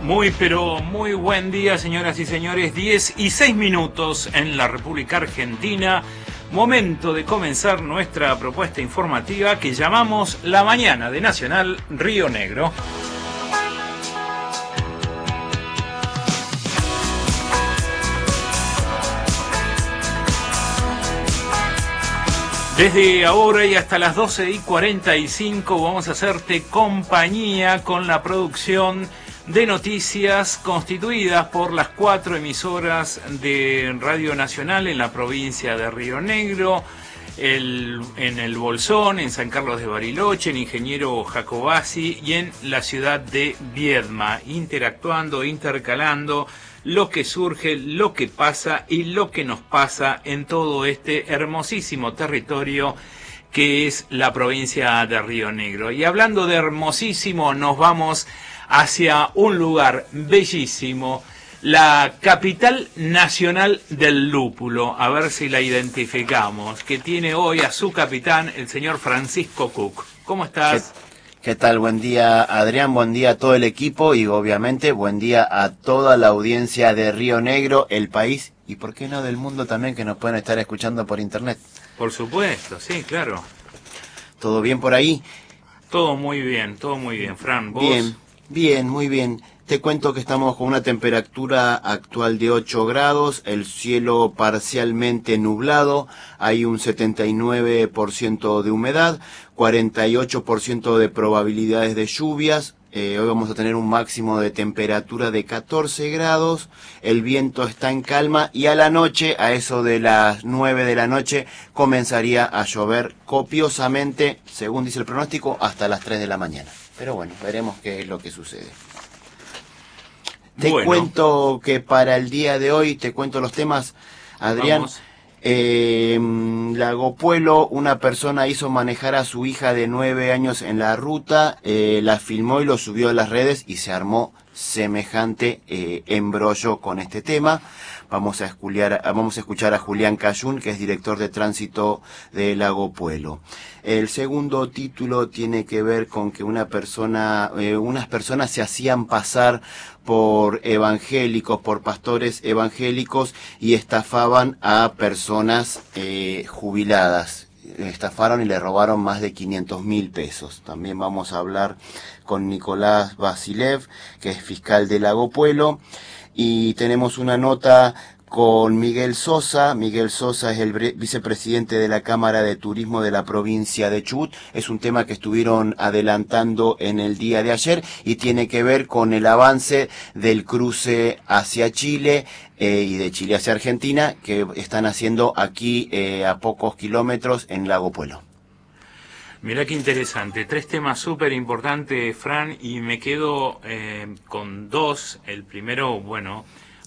Pero muy buen día, señoras y señores. 10:06 en la República Argentina. Momento de comenzar nuestra propuesta informativa que llamamos La Mañana de Nacional Río Negro. Desde ahora y hasta las 12:45 vamos a hacerte compañía con la producción de noticias constituidas por las 4 emisoras de Radio Nacional en la provincia de Río Negro, en el Bolsón, en San Carlos de Bariloche, en Ingeniero Jacobasi y en la ciudad de Viedma, interactuando, intercalando lo que surge, lo que pasa y lo que nos pasa en todo este hermosísimo territorio que es la provincia de Río Negro. Y hablando de hermosísimo, nos vamos hacia un lugar bellísimo, la capital nacional del lúpulo, a ver si la identificamos, que tiene hoy a su capitán, el señor Francisco Cook. ¿Cómo estás? ¿Qué tal? Buen día, Adrián, buen día a todo el equipo y obviamente buen día a toda la audiencia de Río Negro, el país y por qué no del mundo también, que nos pueden estar escuchando por internet. Por supuesto, sí, claro. ¿Todo bien por ahí? Todo muy bien, Fran. ¿Vos? Bien, muy bien. Te cuento que estamos con una temperatura actual de 8 grados, el cielo parcialmente nublado, hay un 79% de humedad, 48% de probabilidades de lluvias. Hoy vamos a tener un máximo de temperatura de 14 grados, el viento está en calma y a la noche, a eso de las 9 de la noche, comenzaría a llover copiosamente, según dice el pronóstico, hasta las 3 de la mañana. Pero bueno, veremos qué es lo que sucede. Te cuento que para el día de hoy, te cuento los temas, Adrián. Lago Puelo, una persona hizo manejar a su hija de 9 años en la ruta, la filmó y lo subió a las redes y se armó semejante embrollo con este tema. Vamos a escuchar a Julián Cayún, que es director de tránsito de Lago Puelo. El segundo título tiene que ver con que unas personas se hacían pasar por evangélicos, por pastores evangélicos y estafaban a personas jubiladas. Estafaron y le robaron más de 500.000 pesos. También vamos a hablar con Nicolás Basilev, que es fiscal de Lago Puelo. Y tenemos una nota con Miguel Sosa. Miguel Sosa es el vicepresidente de la Cámara de Turismo de la provincia de Chubut. Es un tema que estuvieron adelantando en el día de ayer y tiene que ver con el avance del cruce hacia Chile y de Chile hacia Argentina que están haciendo aquí a pocos kilómetros en Lago Puelo. Mirá qué interesante, 3 temas súper importantes, Fran, y me quedo con 2. El primero, bueno,